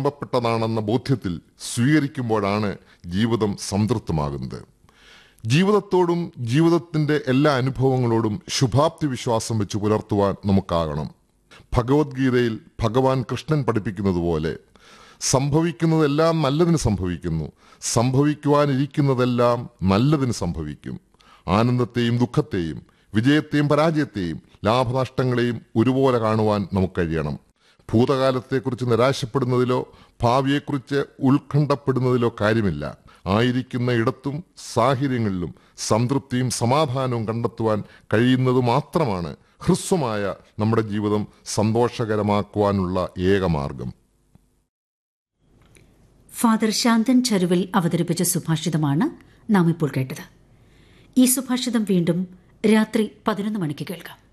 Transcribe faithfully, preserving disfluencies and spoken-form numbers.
വിളമ്പപ്പെട്ടതാണെന്ന ബോധ്യത്തിൽ സ്വീകരിക്കുമ്പോഴാണ് ജീവിതം സംതൃപ്തമാകുന്നത്. ജീവിതത്തോടും ജീവിതത്തിന്റെ എല്ലാ അനുഭവങ്ങളോടും ശുഭാപ്തി വിശ്വാസം വെച്ച് പുലർത്തുവാൻ നമുക്കാകണം. ഭഗവത്ഗീതയിൽ ഭഗവാൻ കൃഷ്ണൻ പഠിപ്പിക്കുന്നത് പോലെ സംഭവിക്കുന്നതെല്ലാം നല്ലതിന് സംഭവിക്കുന്നു, സംഭവിക്കുവാനിരിക്കുന്നതെല്ലാം നല്ലതിന് സംഭവിക്കും. ആനന്ദത്തെയും ദുഃഖത്തെയും വിജയത്തെയും പരാജയത്തെയും ലാഭനഷ്ടങ്ങളെയും ഒരുപോലെ കാണുവാൻ നമുക്ക് കഴിയണം. ഭൂതകാലത്തെക്കുറിച്ച് നിരാശപ്പെടുന്നതിലോ ഭാവിയെക്കുറിച്ച് ഉത്കണ്ഠപ്പെടുന്നതിലോ കാര്യമില്ല. ആയിരിക്കുന്ന ഇടത്തും സാഹചര്യങ്ങളിലും സംതൃപ്തിയും സമാധാനവും കണ്ടെത്തുവാൻ കഴിയുന്നത് മാത്രമാണ് ഹ്രസ്വമായ നമ്മുടെ ജീവിതം സന്തോഷകരമാക്കുവാനുള്ള ഏക മാർഗം. ഫാദർ ശാന്തൻ ചരുവിൽ അവതരിപ്പിച്ച സുഭാഷിതമാണ് നാം ഇപ്പോൾ കേട്ടത്. ഈ സുഭാഷിതം വീണ്ടും രാത്രി പതിനൊന്ന് മണിക്ക് കേൾക്കാം.